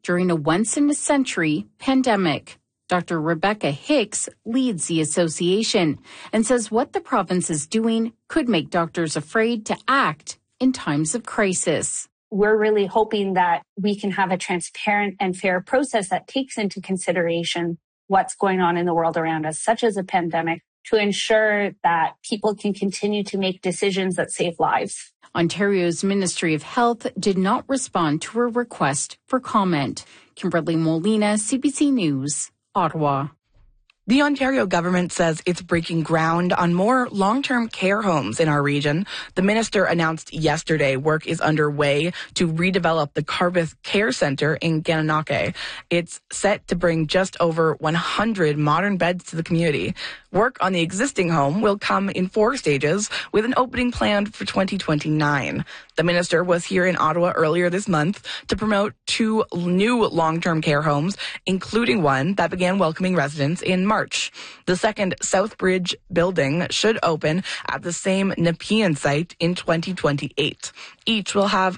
during a once-in-a-century pandemic. Dr. Rebecca Hicks leads the association and says what the province is doing could make doctors afraid to act in times of crisis. We're really hoping that we can have a transparent and fair process that takes into consideration what's going on in the world around us, such as a pandemic, to ensure that people can continue to make decisions that save lives. Ontario's Ministry of Health did not respond to a request for comment. Kimberly Molina, CBC News, Ottawa. The Ontario government says it's breaking ground on more long-term care homes in our region. The minister announced yesterday work is underway to redevelop the Carbith Care Centre in Gananoque. It's set to bring just over 100 modern beds to the community. Work on the existing home will come in 4 stages with an opening planned for 2029. The minister was here in Ottawa earlier this month to promote 2 new long-term care homes, including one that began welcoming residents in March. The second Southbridge building should open at the same Nepean site in 2028. Each will have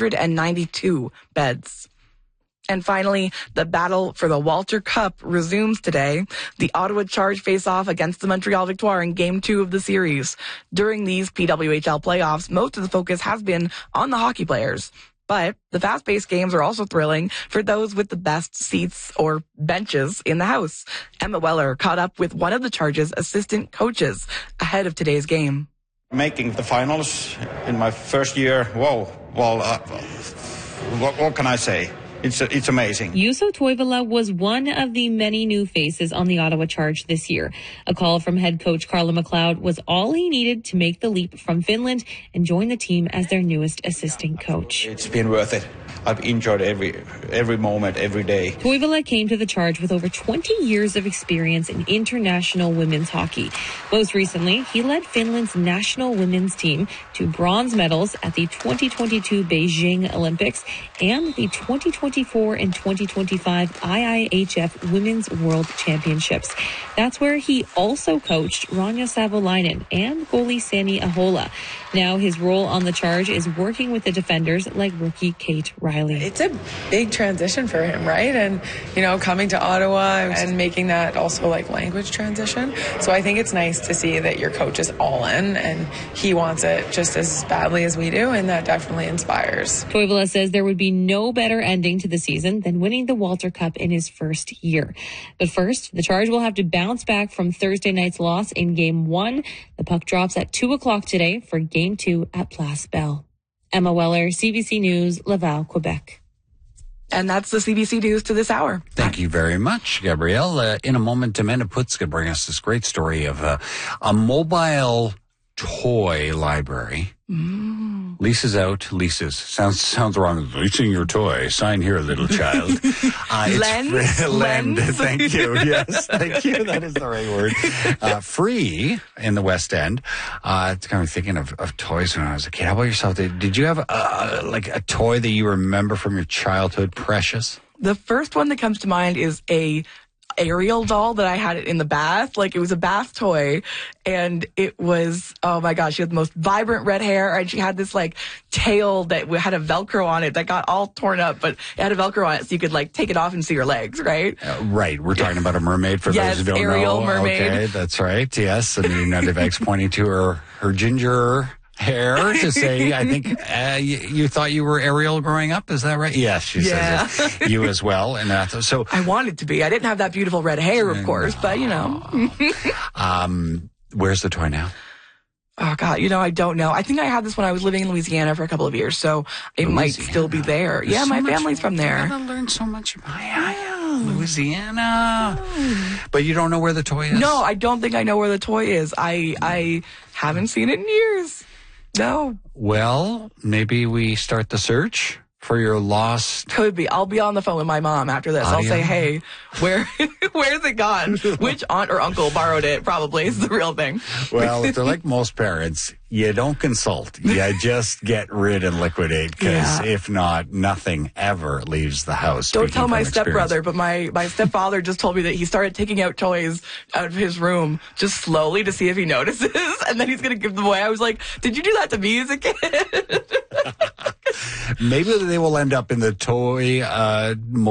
192 beds. And finally, the battle for the Walter Cup resumes today. The Ottawa Charge face off against the Montreal Victoire in Game 2 of the series. During these PWHL playoffs, most of the focus has been on the hockey players. But the fast-paced games are also thrilling for those with the best seats or benches in the house. Emma Weller caught up with one of the Charge's assistant coaches ahead of today's game. Making the finals in my first year, what can I say? It's amazing. Juuso Toivola was one of the many new faces on the Ottawa Charge this year. A call from head coach Carla McLeod was all he needed to make the leap from Finland and join the team as their newest assistant coach. It's been worth it. I've enjoyed every moment, every day. Toivola came to the Charge with over 20 years of experience in international women's hockey. Most recently, he led Finland's national women's team to bronze medals at the 2022 Beijing Olympics and the 2024 and 2025 IIHF Women's World Championships. That's where he also coached Rania Savolainen and goalie Sani Ahola. Now his role on the Charge is working with the defenders like rookie Kate Riley. It's a big transition for him, right? And, coming to Ottawa and making that also like language transition. So I think it's nice to see that your coach is all in and he wants it just as badly as we do. And that definitely inspires. Toivola says there would be no better ending to the season than winning the Walter Cup in his first year. But first, the Charge will have to bounce back from Thursday night's loss in Game 1. The puck drops at 2 o'clock today for Game 2 at Place Bell. Emma Weller, CBC News, Laval, Quebec. And that's the CBC News to this hour. Thank you very much, Gabrielle. In a moment, Amanda Putt's going to bring us this great story of a mobile toy library. Leases out, leases. Sounds wrong. Leasing your toy. Sign here, little child. Lend. Thank you. Yes, thank you. That is the right word. Free in the West End. It's kind of thinking of toys when I was a kid. How about yourself? Did you have a toy that you remember from your childhood, precious? The first one that comes to mind is a Ariel doll that I had in the bath. Like, it was a bath toy, and it was, oh my gosh, she had the most vibrant red hair, and she had this like tail that had a Velcro on it that got all torn up, but it had a Velcro on it so you could like take it off and see her legs, right? Right. We're talking about a mermaid for those who don't Ariel know. Mermaid. Okay, that's right. Yes. And Nundev X pointing to her ginger hair to say, I think you thought you were Ariel growing up. Is that right? Yes, she says it. You as well. And so I wanted to be. I didn't have that beautiful red hair, of course, but where's the toy now? Oh God, I don't know. I think I had this when I was living in Louisiana for a couple of years, so it might still be there. There's my family's from there. I gotta learn so much about Louisiana. But you don't know where the toy is? No, I don't think I know where the toy is. I haven't seen it in years. No. Well, maybe we start the search for your lost... Could be. I'll be on the phone with my mom after this. I'll say, hey, where's it gone? Which aunt or uncle borrowed it? Probably is the real thing. Well, if they're like most parents, you don't consult. You just get rid and liquidate, because if not, nothing ever leaves the house. Don't tell my stepbrother, but my stepfather just told me that he started taking out toys out of his room just slowly to see if he notices, and then he's going to give them away. I was like, did you do that to me as a kid? Maybe they will end up in the toy